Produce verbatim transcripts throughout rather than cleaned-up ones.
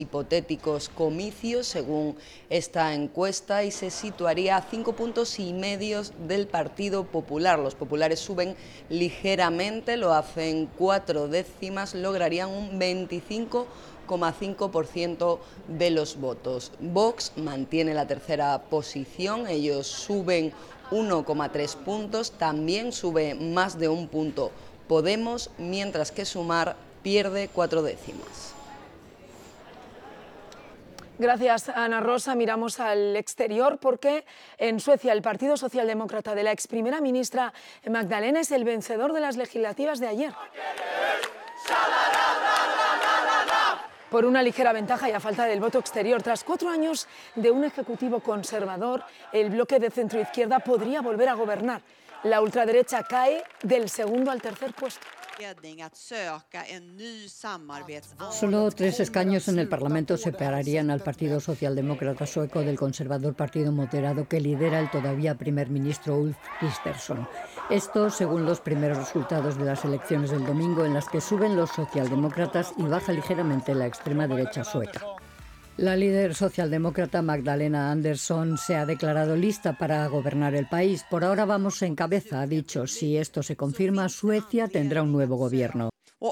hipotéticos comicios, según esta encuesta, y se situaría a cinco puntos y medios del Partido Popular. Los populares suben ligeramente, lo hacen cuatro décimas, lograrían un veinticinco coma cinco por ciento de los votos. Vox mantiene la tercera posición, ellos suben uno coma tres puntos, también sube más de un punto Podemos, mientras que Sumar pierde cuatro décimas. Gracias, Ana Rosa. Miramos al exterior porque en Suecia el Partido Socialdemócrata de la ex primera ministra Magdalena es el vencedor de las legislativas de ayer. Por una ligera ventaja y a falta del voto exterior, tras cuatro años de un ejecutivo conservador, el bloque de centroizquierda podría volver a gobernar. La ultraderecha cae del segundo al tercer puesto. Solo tres escaños en el Parlamento separarían al Partido Socialdemócrata sueco del conservador Partido Moderado que lidera el todavía primer ministro Ulf Kristersson. Esto según los primeros resultados de las elecciones del domingo, en las que suben los socialdemócratas y baja ligeramente la extrema derecha sueca. La líder socialdemócrata Magdalena Andersson se ha declarado lista para gobernar el país. Por ahora vamos en cabeza, ha dicho. Si esto se confirma, Suecia tendrá un nuevo gobierno.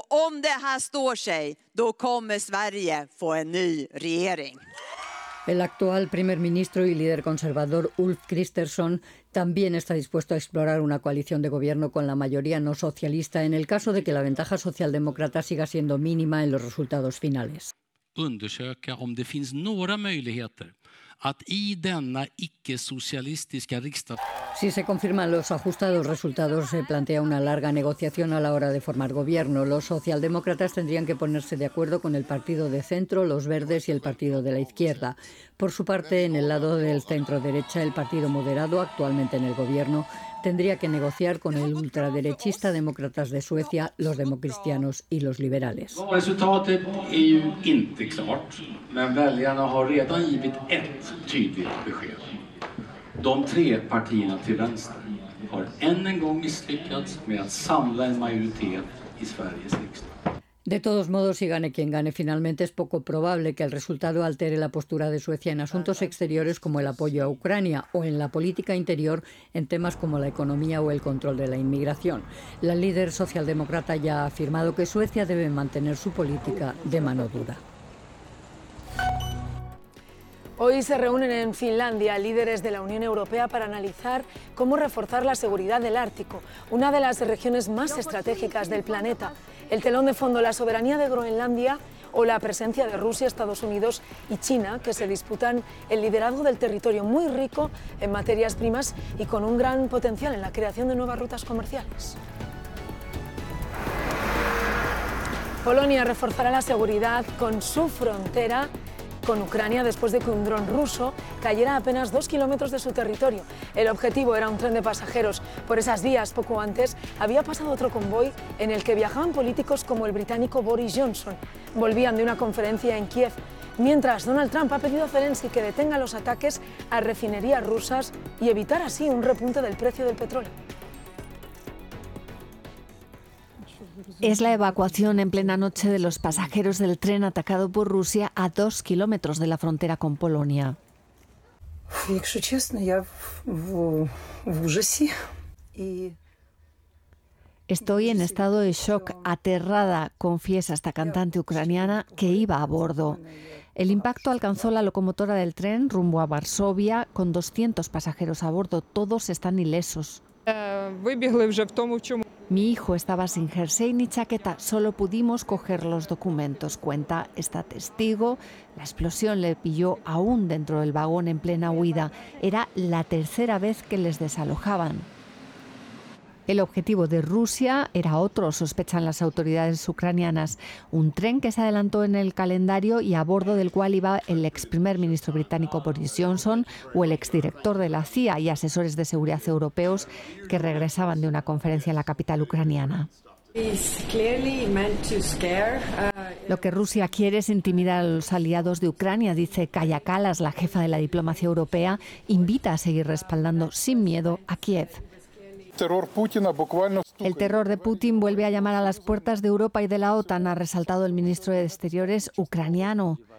El actual primer ministro y líder conservador Ulf Kristersson también está dispuesto a explorar una coalición de gobierno con la mayoría no socialista en el caso de que la ventaja socialdemócrata siga siendo mínima en los resultados finales. Undersöka om det finns några möjligheter att i denna icke-socialistiska riksdag. Si se confirman los ajustados resultados, se plantea una larga negociación a la hora de formar gobierno. Los socialdemócratas tendrían que ponerse de acuerdo con el partido de centro, los verdes y el partido de la izquierda. Por su parte, en el lado del centro-derecha, el partido moderado, actualmente en el gobierno, tendría que negociar con el ultraderechista Demócratas de Suecia, los democristianos y los liberales. Resultatet är ju inte klart, men väljarna har redan givit ett tydligt besked. De tre partierna till vänster har än en gång misslyckats med att samla en majoritet i Sveriges riksdag. De todos modos, si gane quien gane, finalmente es poco probable que el resultado altere la postura de Suecia en asuntos exteriores como el apoyo a Ucrania o en la política interior en temas como la economía o el control de la inmigración. La líder socialdemócrata ya ha afirmado que Suecia debe mantener su política de mano dura. Hoy se reúnen en Finlandia líderes de la Unión Europea para analizar cómo reforzar la seguridad del Ártico, una de las regiones más estratégicas del planeta. El telón de fondo, la soberanía de Groenlandia o la presencia de Rusia, Estados Unidos y China, que se disputan el liderazgo del territorio muy rico en materias primas y con un gran potencial en la creación de nuevas rutas comerciales. Polonia reforzará la seguridad con su frontera con Ucrania después de que un dron ruso cayera a apenas dos kilómetros de su territorio. El objetivo era un tren de pasajeros. Por esas vías, poco antes, había pasado otro convoy en el que viajaban políticos como el británico Boris Johnson. Volvían de una conferencia en Kiev, mientras Donald Trump ha pedido a Zelensky que detenga los ataques a refinerías rusas y evitar así un repunte del precio del petróleo. Es la evacuación en plena noche de los pasajeros del tren atacado por Rusia a dos kilómetros de la frontera con Polonia. Estoy en estado de shock, aterrada, confiesa esta cantante ucraniana que iba a bordo. El impacto alcanzó la locomotora del tren rumbo a Varsovia con doscientos pasajeros a bordo. Todos están ilesos. Mi hijo estaba sin jersey ni chaqueta, solo pudimos coger los documentos, cuenta esta testigo. La explosión le pilló aún dentro del vagón en plena huida. Era la tercera vez que les desalojaban. El objetivo de Rusia era otro, sospechan las autoridades ucranianas. Un tren que se adelantó en el calendario y a bordo del cual iba el ex primer ministro británico Boris Johnson o el exdirector de la C I A y asesores de seguridad europeos que regresaban de una conferencia en la capital ucraniana. Lo que Rusia quiere es intimidar a los aliados de Ucrania, dice Kaja Kallas, la jefa de la diplomacia europea, invita a seguir respaldando sin miedo a Kiev. El terror de Putin vuelve a llamar a las puertas de Europa y de la OTAN, ha resaltado el ministro de Exteriores ucraniano.